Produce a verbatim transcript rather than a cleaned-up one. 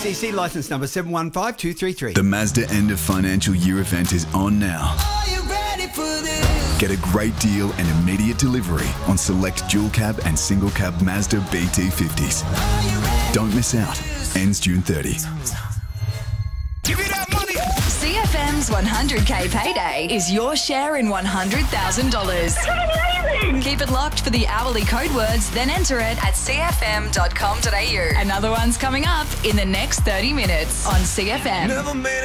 C C licence number seven one five two three three. The Mazda end of financial year event is on now. Are you ready for this? Get a great deal and immediate delivery on select dual cab and single cab Mazda B T fifties. Don't miss out. Ends June thirtieth. Give me that money. C F M's one hundred K payday is your share in one hundred thousand dollars. Keep it locked for the hourly code words, then enter it at c f m dot com dot a u. Another one's coming up in the next thirty minutes on C F M. Never made